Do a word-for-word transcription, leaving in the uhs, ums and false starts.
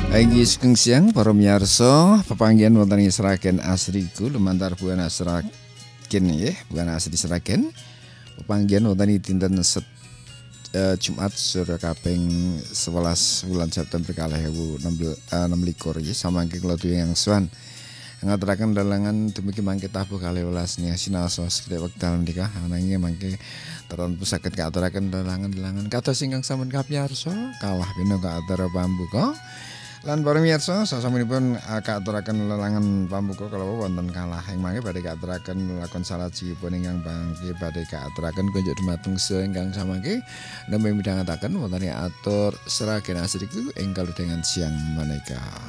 Agi sugeng siang para miyarsa, pepanggihan wonten ing Sragen Asriku lumantar bulan Sragen nggih, bulan asri Sragen. Pepanggihan wonten ing dinten set, uh, Jumat sore kaping sewelas bulan September kalih ewu enem likur nggih samangke kula yang suwan. Ngaturaken dalangan dumugi mangke tabuh kalih welas nia sinaosa sedaya wekdal menika ananging mangke teron saged katuraken dalangan-dalangan kados ingkang sampun kapiyarsa kalah pinangka acara pambuka. Lan para miyarsa sasampunipun katuraken lelangan pambuka kalawa wonten kalah ing mangke badhe katuraken lakon salajengipun ingkang bangke badhe katuraken kunjuk dumateng sedaya ingkang samangke nembe midhangetaken wonten atur Sragen Asriku ing kalodhangan siang menika.